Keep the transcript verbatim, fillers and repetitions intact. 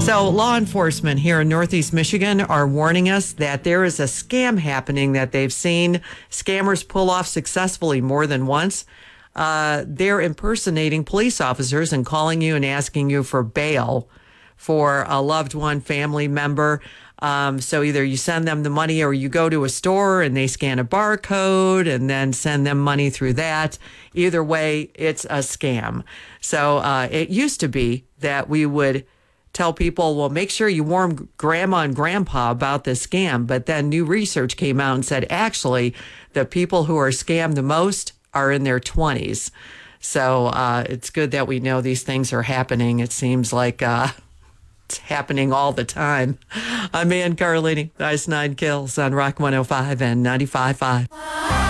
So law enforcement here in Northeast Michigan are warning us that there is a scam happening that they've seen scammers pull off successfully more than once. Uh, they're impersonating police officers and calling you and asking you for bail for a loved one, family member. Um, so either you send them the money or you go to a store and they scan a barcode and then send them money through that. Either way, it's a scam. So uh, it used to be that we would tell people, well, make sure you warn grandma and grandpa about this scam. But then new research came out and said, actually, the people who are scammed the most are in their twenties. So uh, it's good that we know these things are happening. It seems like uh, it's happening all the time. I'm Ann Carlini, Ice Nine Kills on Rock one oh five and ninety-five point five.